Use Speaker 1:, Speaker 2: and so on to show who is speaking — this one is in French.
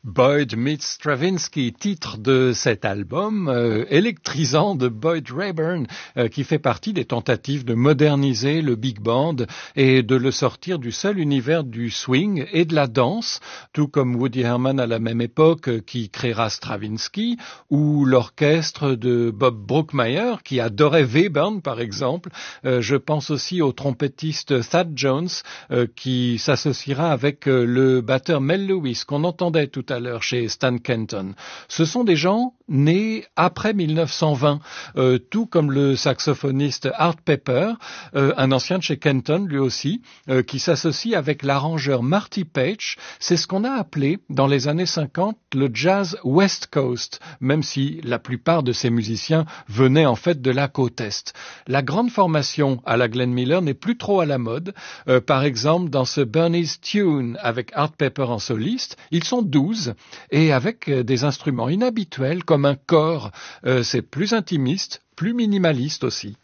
Speaker 1: Boyd meets Stravinsky, titre de cet album électrisant de Boyd Raeburn, qui fait partie des tentatives de moderniser le big band et de le sortir du seul univers du swing et de la danse, tout comme Woody Herman à la même époque qui créera Stravinsky, ou l'orchestre de Bob Brookmeyer qui adorait Webern par exemple. Je pense aussi au trompettiste Thad Jones qui s'associera avec le batteur Mel Lewis qu'on entendait tout à l'heure chez Stan Kenton. Ce sont des gens nés après 1920, tout comme le saxophoniste Art Pepper, un ancien de chez Kenton lui aussi, qui s'associe avec l'arrangeur Marty Page. C'est ce qu'on a appelé dans les années 50 le jazz West Coast, même si la plupart de ces musiciens venaient en fait de la côte Est. La grande formation à la Glenn Miller n'est plus trop à la mode. Par exemple, dans ce Bernie's Tune avec Art Pepper en soliste, ils sont 12 et avec des instruments inhabituels comme un cor. C'est plus intimiste, plus minimaliste aussi.